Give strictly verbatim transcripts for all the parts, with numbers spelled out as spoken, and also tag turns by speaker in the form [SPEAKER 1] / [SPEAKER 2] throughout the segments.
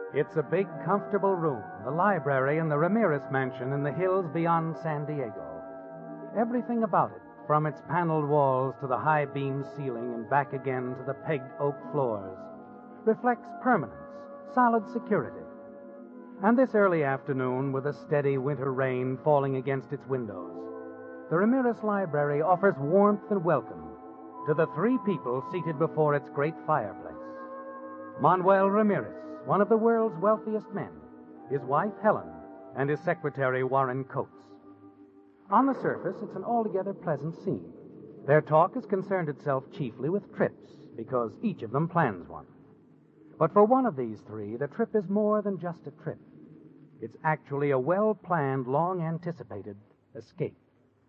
[SPEAKER 1] It's a big, comfortable room, the library in the Ramirez mansion in the hills beyond San Diego. Everything about it, from its paneled walls to the high-beam ceiling and back again to the pegged oak floors, reflects permanence, solid security. And this early afternoon, with a steady winter rain falling against its windows, the Ramirez Library offers warmth and welcome to the three people seated before its great fireplace. Manuel Ramirez, one of the world's wealthiest men, his wife Helen, and his secretary Warren Coates. On the surface, it's an altogether pleasant scene. Their talk has concerned itself chiefly with trips, because each of them plans one. But for one of these three, the trip is more than just a trip. It's actually a well-planned, long-anticipated escape.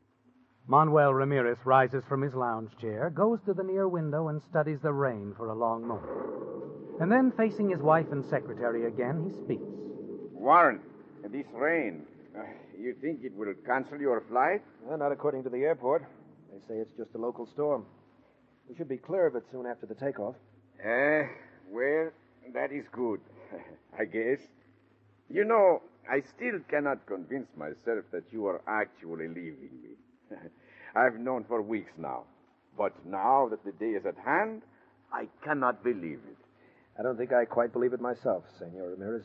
[SPEAKER 1] Manuel Ramirez rises from his lounge chair, goes to the near window, and studies the rain for a long moment. And then, facing his wife and secretary again, he speaks.
[SPEAKER 2] Warren, this rain, uh, you think it will cancel your flight?
[SPEAKER 3] Well, not according to the airport. They say it's just a local storm. We should be clear of it soon after the takeoff.
[SPEAKER 2] Eh, uh, well, that is good, I guess. You know, I still cannot convince myself that you are actually leaving me. I've known for weeks now. But now that the day is at hand, I cannot believe it.
[SPEAKER 3] I don't think I quite believe it myself, Senor Ramirez.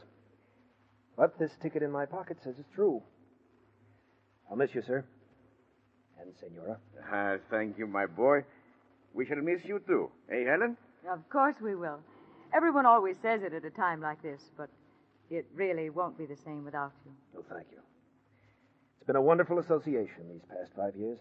[SPEAKER 3] But this ticket in my pocket says it's true. I'll miss you, sir. And Senora.
[SPEAKER 2] Uh, thank you, my boy. We shall miss you, too. Eh, Helen?
[SPEAKER 4] Of course we will. Everyone always says it at a time like this, but it really won't be the same without you.
[SPEAKER 3] Oh, thank you. It's been a wonderful association these past five years.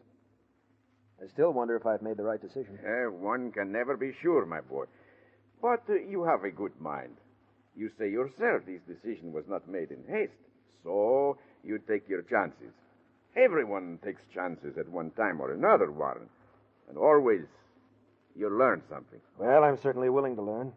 [SPEAKER 3] I still wonder if I've made the right decision.
[SPEAKER 2] Uh, one can never be sure, my boy. But uh, you have a good mind. You say yourself this decision was not made in haste, so you take your chances. Everyone takes chances at one time or another, Warren. And always you learn something.
[SPEAKER 3] Well, I'm certainly willing to learn.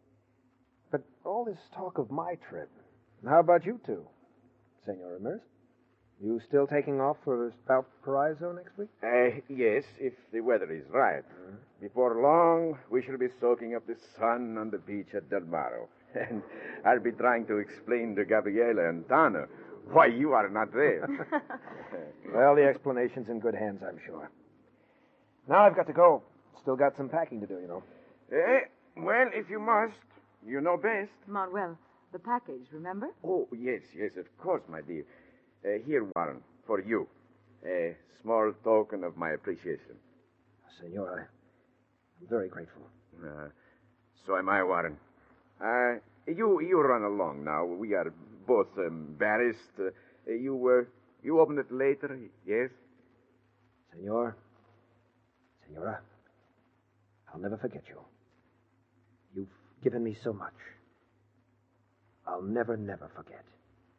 [SPEAKER 3] But all this talk of my trip, how about you two, Senor Ramirez? You still taking off for Valparaiso next week?
[SPEAKER 2] Uh, yes, if the weather is right. Mm-hmm. Before long, we shall be soaking up the sun on the beach at Del Mar. And I'll be trying to explain to Gabriela and Tana why you are not there.
[SPEAKER 3] Well, the explanation's in good hands, I'm sure. Now I've got to go. Still got some packing to do, you know.
[SPEAKER 2] Eh, well, if you must, you know best.
[SPEAKER 4] Manuel, the package, remember?
[SPEAKER 2] Oh, yes, yes, of course, my dear. Uh, here, Warren, for you. A small token of my appreciation.
[SPEAKER 3] Senor, I'm very grateful.
[SPEAKER 2] Uh, so am I, Warren. Uh, you you run along now. We are both embarrassed. Uh, you uh, you open it later, yes?
[SPEAKER 3] Senor, Senora, I'll never forget you. You've given me so much. I'll never, never forget.